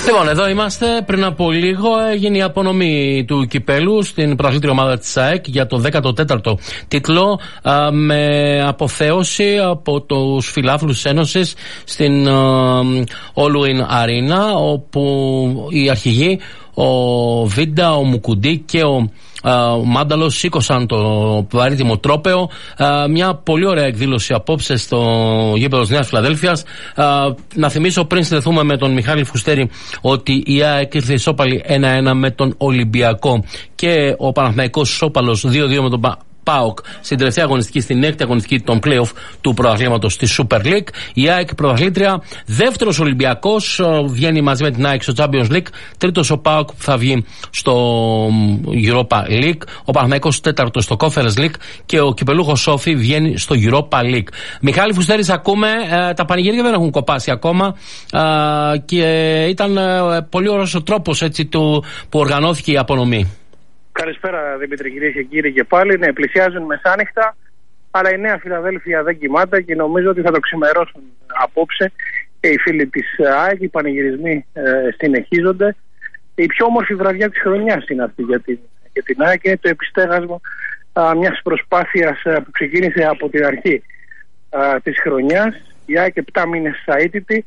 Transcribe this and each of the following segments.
Λοιπόν, εδώ είμαστε. Πριν από λίγο έγινε η απονομή του κυπέλου στην πρωταθλήτρια ομάδα της ΑΕΚ για το 14ο τίτλο, με αποθέωση από τους φιλάθλους της Ένωσης στην Όλουιν Αρίνα, όπου οι αρχηγοί, ο Βίντα, ο Μουκουντή και ο Μάνταλος σήκωσαν το βαρύτιμο τρόπαιο. Μια πολύ ωραία εκδήλωση απόψε στο γήπεδο της Νέας Φιλαδέλφειας. Να θυμίσω πριν συνδεθούμε με τον Μιχάλη Φουστέρη ότι η ΑΕΚ ήρθε ισόπαλη 1-1 με τον Ολυμπιακό και ο Παναθηναϊκός ισόπαλος 2-2 με τον ΠΑΟΚ στην τελευταία αγωνιστική, στην έκτη αγωνιστική των play-off του πρωταθλήματος της Super League. Η ΑΕΚ πρωταθλήτρια, δεύτερος Ολυμπιακός βγαίνει μαζί με την ΑΕΚ στο Champions League, τρίτος ο ΠΑΟΚ που θα βγει στο Europa League, ο Παναθηναϊκός τέταρτος στο Conference League και ο κυπελούχος Σόφι βγαίνει στο Europa League. Μιχάλη Φουστέρης, ακούμε, τα πανηγύρια δεν έχουν κοπάσει ακόμα και ήταν πολύ ωραίος ο τρόπος έτσι, που οργανώθηκε η απονομή. Καλησπέρα Δημήτρη, κυρίες και κύριοι, και πάλι. Ναι, πλησιάζουν μεσάνυχτα, αλλά η Νέα Φιλαδέλφεια δεν κοιμάται και νομίζω ότι θα το ξημερώσουν απόψε και οι φίλοι της ΑΕΚ. Οι πανηγυρισμοί συνεχίζονται. Η πιο όμορφη βραδιά της χρονιάς είναι αυτή για την ΑΕΚ και είναι το επιστέγασμα μιας προσπάθειας που ξεκίνησε από την αρχή της χρονιάς. Η ΑΕΚ 7 μήνες αίτητη.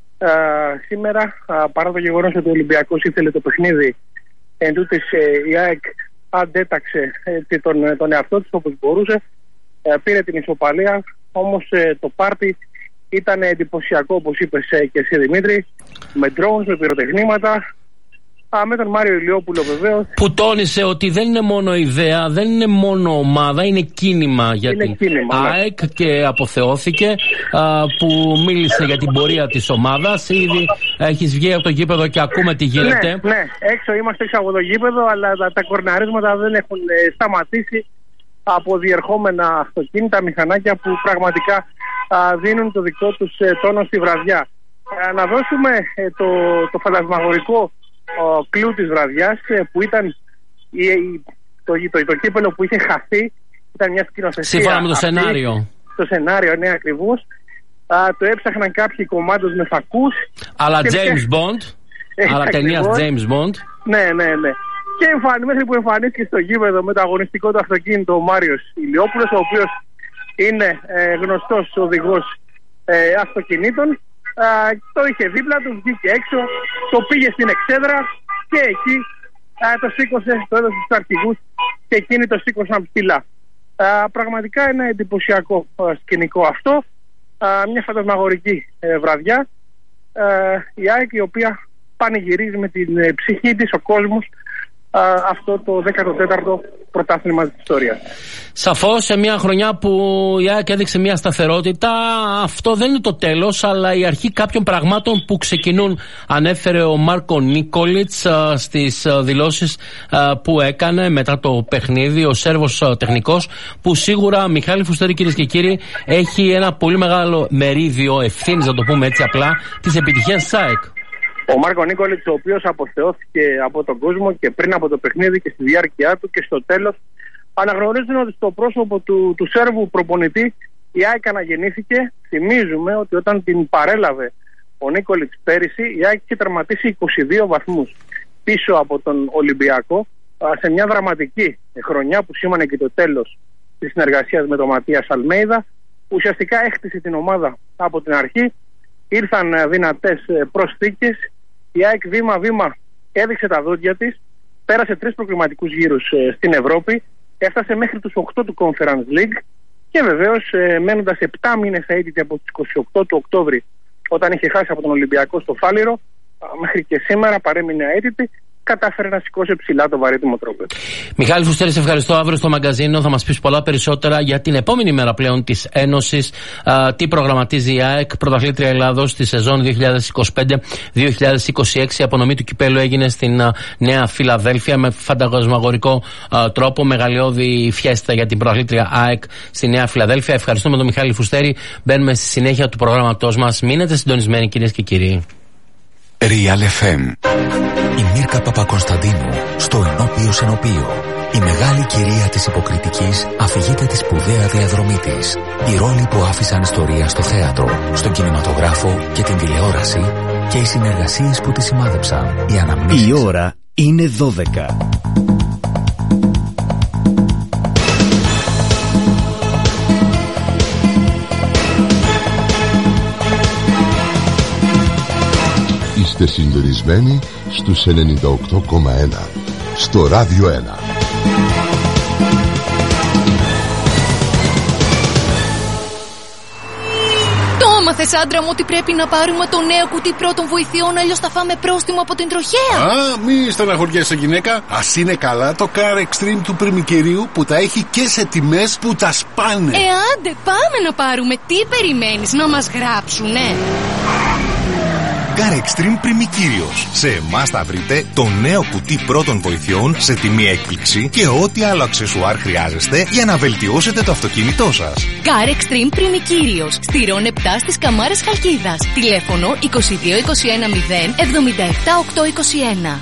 Σήμερα, παρά το γεγονός ότι ο Ολυμπιακός ήθελε το παιχνίδι, εν τούτης η ΑΕΚ αντέταξε τον εαυτό της όπως μπορούσε, πήρε την ισοπαλία, όμως το πάρτι ήταν εντυπωσιακό, όπως είπες και εσύ Δημήτρη, με drones, με πυροτεχνήματα, με τον Μάριο Ηλιόπουλο βεβαίως. Που τόνισε ότι δεν είναι μόνο ιδέα, δεν είναι μόνο ομάδα, είναι κίνημα για την ΑΕΚ και αποθεώθηκε, που μίλησε για την πορεία της ομάδας. Ήδη έχεις βγει από το γήπεδο και ακούμε τι γίνεται. Ναι, είμαστε έξω από το γήπεδο, αλλά τα κορναρίσματα δεν έχουν σταματήσει από διερχόμενα αυτοκίνητα, μηχανάκια που πραγματικά δίνουν το δικό τους τόνο στη βραδιά. Να δώσουμε το φαντασμαγορικό κλου της βραδιάς, που ήταν το κύπελο που είχε χαθεί. Ήταν μια σκηνοθεσία. Σύμφωνα με το σενάριο. Το σενάριο, ναι, ακριβώς. Το έψαχναν κάποιοι κομμάτες με φακούς. Αλλά James Bond. Αλλά ταινίας James Bond. Ναι. Και μέχρι που εμφανίστηκε στο γήπεδο με το αγωνιστικό του αυτοκίνητο ο Μάριος Ηλιόπουλος, ο οποίος είναι γνωστός οδηγός αυτοκινήτων. Το είχε δίπλα του, βγήκε έξω, το πήγε στην εξέδρα και εκεί το σήκωσε, το έδωσε στους αρχηγούς και εκείνοι το σήκωσαν ψηλά. Πραγματικά ένα εντυπωσιακό σκηνικό αυτό, μια φαντασμαγορική βραδιά. Η ΑΕΚ, η οποία πανηγυρίζει με την ψυχή της, ο κόσμος, αυτό το 14ο πρωτάθλημα της ιστορίας. Σαφώς, σε μια χρονιά που η ΑΕΚ έδειξε μια σταθερότητα, αυτό δεν είναι το τέλος, αλλά η αρχή κάποιων πραγμάτων που ξεκινούν. Ανέφερε ο Μάρκο Νίκολιτς στις δηλώσεις που έκανε μετά το παιχνίδι, ο Σέρβος τεχνικός, που σίγουρα, Μιχάλη Φουστέρη, κυρίες και κύριοι, έχει ένα πολύ μεγάλο μερίδιο ευθύνης, να το πούμε έτσι απλά, της επιτυχίας της ΑΕΚ. Ο Μάρκο Νίκολιτς, ο οποίος αποθεώθηκε από τον κόσμο και πριν από το παιχνίδι και στη διάρκεια του και στο τέλος, αναγνωρίζουν ότι στο πρόσωπο του Σέρβου προπονητή η ΑΕΚ αναγεννήθηκε. Θυμίζουμε ότι όταν την παρέλαβε ο Νίκολιτς πέρυσι, η ΑΕΚ είχε τερματίσει 22 βαθμούς πίσω από τον Ολυμπιακό, σε μια δραματική χρονιά που σήμανε και το τέλος της συνεργασίας με τον Ματίας Αλμέιδα. Ουσιαστικά έχτισε την ομάδα από την αρχή. Ήρθαν δυνατές προσθήκες. Η ΑΕΚ βήμα-βήμα έδειξε τα δόντια της. Πέρασε 3 προκριματικούς γύρους στην Ευρώπη. Έφτασε μέχρι τους 8 του Conference League. Και βεβαίως, μένοντας 7 μήνες αίτητη από τις 28 του Οκτώβρη, όταν είχε χάσει από τον Ολυμπιακό στο Φάληρο, μέχρι και σήμερα παρέμεινε αίτητη. Κατάφερε να σηκώσει ψηλά το βαρύτιμο τρόπο. Μιχάλη Φουστέρη, σε ευχαριστώ. Αύριο στο μαγκαζίνο θα μας πεις πολλά περισσότερα για την επόμενη μέρα πλέον της Ένωσης. Τι προγραμματίζει η ΑΕΚ, πρωταθλήτρια Ελλάδος στη σεζόν 2025-2026. Η απονομή του κυπέλου έγινε στην Νέα Φιλαδέλφεια με φαντασμαγορικό τρόπο. Μεγαλειώδη φιέστα για την πρωταθλήτρια ΑΕΚ στη Νέα Φιλαδέλφεια. Ευχαριστούμε τον Μιχάλη Φουστέρη. Μπαίνουμε στη συνέχεια του προγράμματός μας. Μείνετε συντονισμένοι, κυρίες και κύριοι. Real FM. Η Μίρκα Παπακωνσταντίνου στο Ενώπιος Ενωπείο. Η μεγάλη κυρία της υποκριτικής αφηγείται τη σπουδαία διαδρομή της. Οι ρόλοι που άφησαν ιστορία στο θέατρο, στον κινηματογράφο και την τηλεόραση και οι συνεργασίες που τη σημάδεψαν. Οι αναμνήσεις. Η ώρα είναι 12. Είστε συντονισμένοι στους 98,1 στο Ράδιο 1. Έμαθες, άντρα μου, ότι πρέπει να πάρουμε το νέο κουτί πρώτων βοηθειών, αλλιώς θα φάμε πρόστιμο από την τροχέα. Μη στεναχωριέσαι, γυναίκα. Ας είναι καλά το Car Extreme του Πριμικερίου που τα έχει και σε τιμές που τα σπάνε. Άντε, πάμε να πάρουμε. Τι περιμένεις, να μας γράψουνε? Car Extreme Πριμικύριος. Σε εμάς θα βρείτε το νέο κουτί πρώτων βοηθειών σε τιμή έκπληξη και ό,τι άλλο αξεσουάρ χρειάζεστε για να βελτιώσετε το αυτοκίνητό σας. Car Extreme Πριμικύριος. Στη Ρον 7 στις Καμάρες Χαλκίδας. Τηλέφωνο 22 21 0 77 821.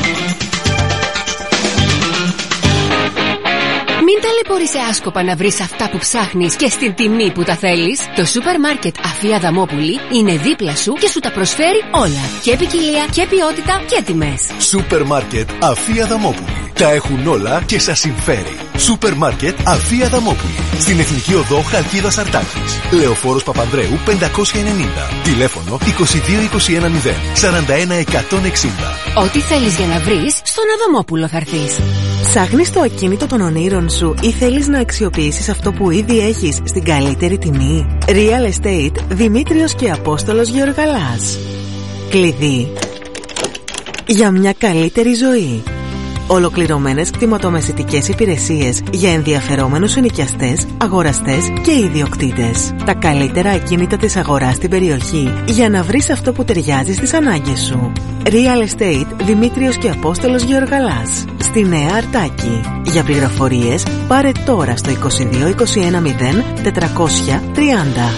Μην ταλαιπωρείσαι άσκοπα να βρεις αυτά που ψάχνεις και στην τιμή που τα θέλεις. Το σούπερ μάρκετ Αφία Αδαμόπουλη είναι δίπλα σου και σου τα προσφέρει όλα. Και ποικιλία και ποιότητα και τιμές. Σούπερ μάρκετ Αφία Αδαμόπουλη. Τα έχουν όλα και σας συμφέρει. Σούπερ μάρκετ Αφία Αδαμόπουλη. Στην Εθνική Οδό Χαλκίδας Αρτάκης. Λεωφόρος Παπανδρέου 590. Τηλέφωνο 22 21 0 41 160. Ό,τι θέλεις για να βρεις, στον Αδαμόπουλο θα έρθεις. Ψάχνεις το ακίνητο των ονείρων σου ή θέλεις να αξιοποιήσεις αυτό που ήδη έχεις στην καλύτερη τιμή? Real Estate Δημήτριος και Απόστολος Γεωργαλάς. Κλειδί για μια καλύτερη ζωή. Ολοκληρωμένες κτηματομεσητικές υπηρεσίες για ενδιαφερόμενους ενοικιαστές, αγοραστές και ιδιοκτήτες. Τα καλύτερα ακίνητα της αγοράς στην περιοχή για να βρεις αυτό που ταιριάζει στις ανάγκες σου. Real Estate Δημήτριος και Απόστολος Γεωργαλάς. Στη Νέα Αρτάκη. Για πληροφορίες πάρε τώρα στο 22 21 0 430.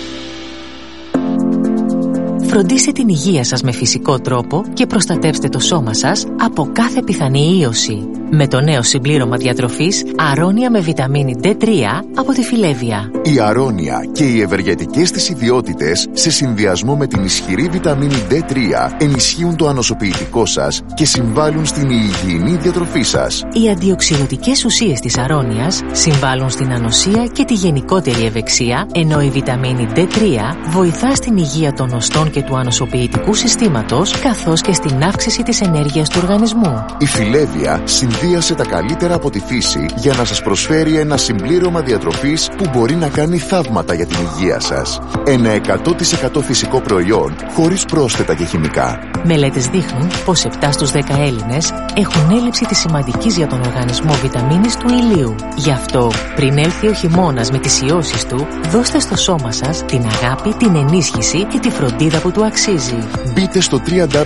Φροντίστε την υγεία σας με φυσικό τρόπο και προστατεύστε το σώμα σας από κάθε πιθανή ίωση. Με το νέο συμπλήρωμα διατροφής Αρώνια με βιταμίνη D3 από τη Φιλέβια. Η Αρώνια και οι ευεργετικές της ιδιότητες σε συνδυασμό με την ισχυρή βιταμίνη D3 ενισχύουν το ανοσοποιητικό σας και συμβάλλουν στην υγιεινή διατροφή σας. Οι αντιοξυδοτικές ουσίες της Αρώνιας συμβάλλουν στην ανοσία και τη γενικότερη ευεξία, ενώ η βιταμίνη D3 βοηθά στην υγεία των οστών και του ανοσοποιητικού συστήματος, καθώς και στην αύξηση της ενέργειας του οργανισμού. Η Φιλέβια συνδύασε τα καλύτερα από τη φύση για να σας προσφέρει ένα συμπλήρωμα διατροφής που μπορεί να κάνει θαύματα για την υγεία σας. Ένα 100% φυσικό προϊόν χωρίς πρόσθετα και χημικά. Μελέτες δείχνουν πως 7 στους 10 Έλληνες έχουν έλλειψη της σημαντικής για τον οργανισμό βιταμίνης του ηλίου. Γι' αυτό, πριν έλθει ο χειμώνας με τις ιώσεις του, δώστε στο σώμα σας την αγάπη, την ενίσχυση και τη φροντίδα που του αξίζει. Μπείτε στο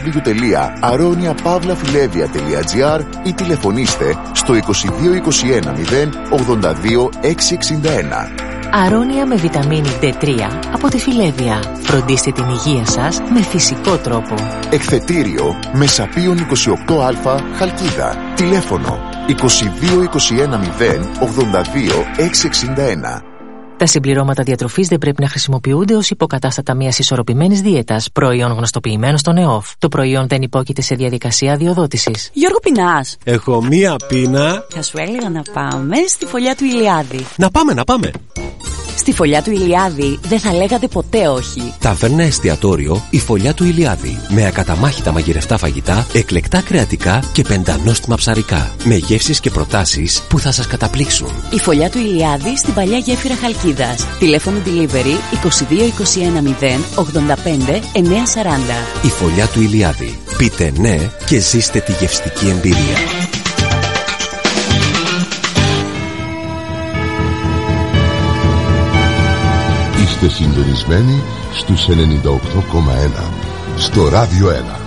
www.aroniapavlafilevia.gr ή τηλεφωνήστε στο 22 21 0 82 661. Αρώνια με βιταμίνη D3 από τη Φιλέβια. Φροντίστε την υγεία σας με φυσικό τρόπο. Εκθετήριο Μεσαπίων 28α Χαλκίδα. Τηλέφωνο 22 21 0 82 661. Τα συμπληρώματα διατροφής δεν πρέπει να χρησιμοποιούνται ως υποκατάστατα μιας ισορροπημένης δίαιτας, προϊόν γνωστοποιημένο στον ΕΟΦ. Το προϊόν δεν υπόκειται σε διαδικασία αδειοδότησης. Γιώργο, πεινάς? Έχω μία πείνα. Θα σου έλεγα να πάμε στη Φωλιά του Ηλιάδη. Να πάμε. Στη Φωλιά του Ηλιάδη δεν θα λέγατε ποτέ όχι. Ταβέρνα εστιατόριο η Φωλιά του Ηλιάδη. Με ακαταμάχητα μαγειρευτά φαγητά, εκλεκτά κρεατικά και πεντανόστιμα ψαρικά. Με γεύσεις και προτάσεις που θα σας καταπλήξουν. Η Φωλιά του Ηλιάδη στην παλιά γέφυρα Χαλκίδας. Τηλέφωνο delivery 22 21 0 85 940. Η Φωλιά του Ηλιάδη. Πείτε ναι και ζήστε τη γευστική εμπειρία. Είστε συντονισμένοι στους 98,1 στο Ράδιο 1.